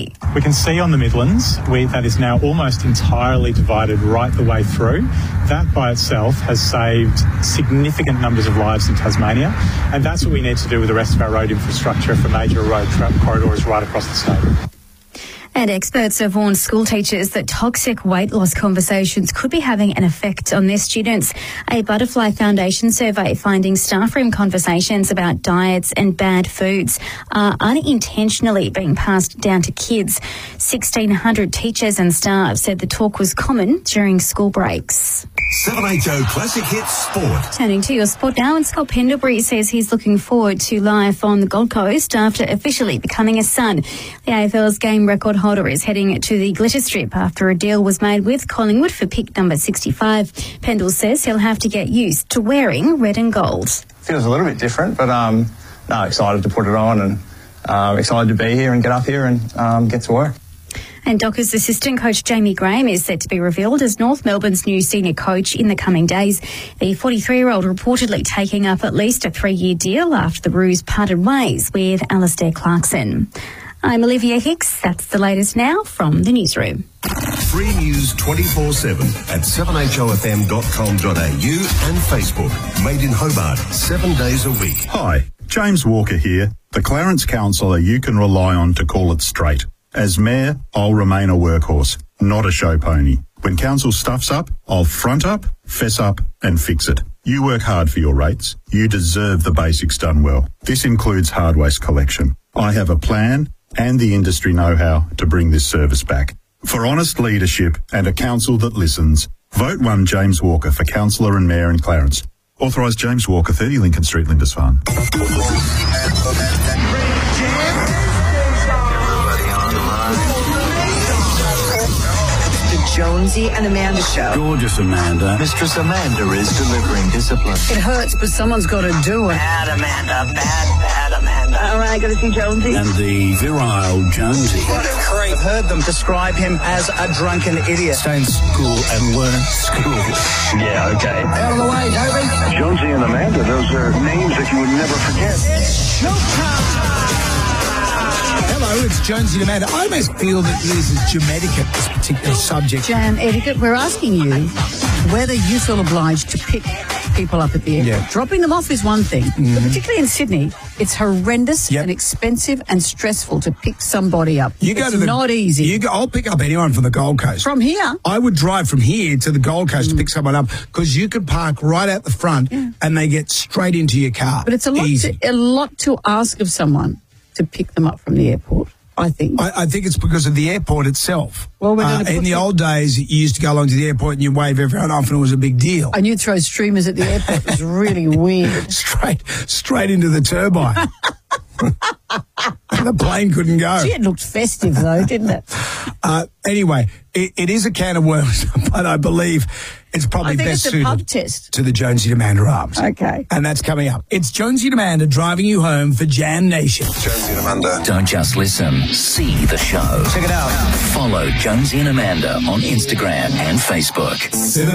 We can see on the Midlands that is now almost entirely divided right the way through. That by itself has saved significant numbers of lives in Tasmania, and that's what we need to do with the rest of our road infrastructure for major road corridors right across the state. And experts have warned school teachers that toxic weight loss conversations could be having an effect on their students. A Butterfly Foundation survey finding staff room conversations about diets and bad foods are unintentionally being passed down to kids. 1,600 teachers and staff said the talk was common during school breaks. 7HO Classic Hits Sport. Turning to your sport now, and Scott Pendlebury says he's looking forward to life on the Gold Coast after officially becoming a Sun. The AFL's game record holder is heading to the Glitter Strip after a deal was made with Collingwood for pick number 65. Pendle says he'll have to get used to wearing red and gold. Feels a little bit different, but excited to put it on and excited to be here and get up here and get to work. And Dockers assistant coach Jamie Graham is set to be revealed as North Melbourne's new senior coach in the coming days. The 43-year-old reportedly taking up at least a 3-year deal after the Roos parted ways with Alistair Clarkson. I'm Olivia Hicks. That's the latest now from the newsroom. Free news 24/7 at 7hofm.com.au and Facebook. Made in Hobart 7 days a week. Hi, James Walker here, the Clarence councillor you can rely on to call it straight. As Mayor, I'll remain a workhorse, not a show pony. When council stuffs up, I'll front up, fess up and fix it. You work hard for your rates. You deserve the basics done well. This includes hard waste collection. I have a plan and the industry know-how to bring this service back. For honest leadership and a council that listens, vote 1 James Walker for Councillor and Mayor in Clarence. Authorised James Walker, 30 Lincoln Street, Lindisfarne. Jonesy and Amanda show. Gorgeous Amanda. Mistress Amanda is delivering discipline. It hurts, but someone's got to do it. Bad Amanda, bad Amanda. All right, I got to see Jonesy. And the virile Jonesy. What a creep. I've heard them describe him as a drunken idiot. Stay in school and learn school. Yeah, okay. Out of the way, Toby. Jonesy and Amanda, those are names that you would never forget. It's showtime. Hello, it's Jonesy and Amanda. I almost feel that this is jam etiquette, this particular subject. Jam etiquette. We're asking you whether you feel obliged to pick people up at the airport. Yeah. Dropping them off is one thing, but particularly in Sydney, it's horrendous and expensive and stressful to pick somebody up. It's not easy. I'll pick up anyone from the Gold Coast. From here? I would drive from here to the Gold Coast to pick someone up because you could park right out the front and they get straight into your car. But it's a lot to ask of someone to pick them up from the airport, I think. I think it's because of the airport itself. Well, we're going to in the old days, you used to go along to the airport and you wave everyone off and it was a big deal. And you'd throw streamers at the airport. It was really weird. Straight into the turbine. The plane couldn't go. Gee, it looked festive, though, didn't it? Anyway, it is a can of worms, but I believe it's probably best suited pub test to the Jonesy and Amanda Arms. Okay. And that's coming up. It's Jonesy and Amanda driving you home for Jam Nation. Jonesy and Amanda. Don't just listen, see the show. Check it out. Follow Jonesy and Amanda on Instagram and Facebook.